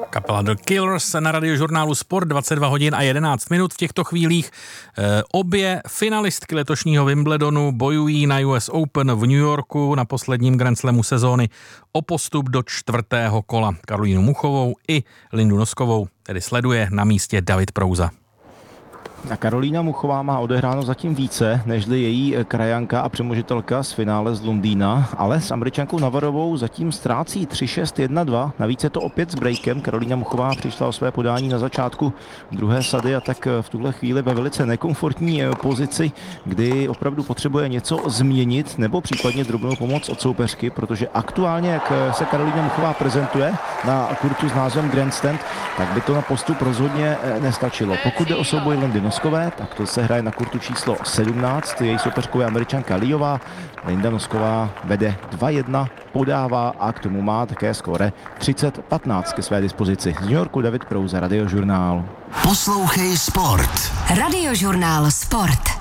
Kapela The Killers na Radiožurnálu Sport, 22 hodin a 11 minut v těchto chvílích. Obě finalistky letošního Wimbledonu bojují na US Open v New Yorku na posledním Grand Slamu sezóny o postup do čtvrtého kola. Karolínu Muchovou i Lindu Noskovou tedy sleduje na místě David Prouza. A Karolína Muchová má odehráno zatím více, nežli její krajanka a přemožitelka z finále z Londýna, ale s Američankou Navarovou zatím ztrácí 3-6, 1-2. Navíc je to opět s breakem. Karolína Muchová přišla o své podání na začátku druhé sady a tak v tuhle chvíli ve velice nekomfortní pozici, kdy opravdu potřebuje něco změnit nebo případně drobnou pomoc od soupeřky, protože aktuálně, jak se Karolína Muchová prezentuje na kurtu s názvem Grandstand, tak by to na postup rozhodně nestačilo. Pokud jde o souboj Lindy Noskové, tak to se hraje na kurtu číslo 17. Její soupeřkou je Američanka Liová. Linda Nosková vede 2-1, podává a k tomu má také skóre 30-15 ke své dispozici. Z New Yorku David Prouza, Radiožurnál. Poslouchej Sport. Radiožurnál Sport.